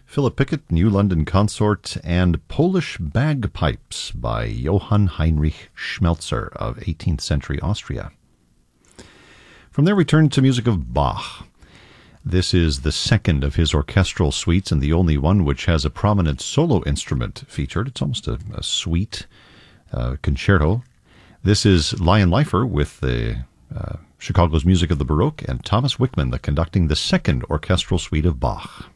Philip Pickett, New London Consort, and Polish Bagpipes by Johann Heinrich Schmelzer of 18th century Austria. From there we turn to music of Bach. This is the second of his orchestral suites and the only one which has a prominent solo instrument featured. It's almost a suite concerto. This is Lion Leifer with the Chicago's Music of the Baroque and Thomas Wickman, conducting the second orchestral suite of Bach.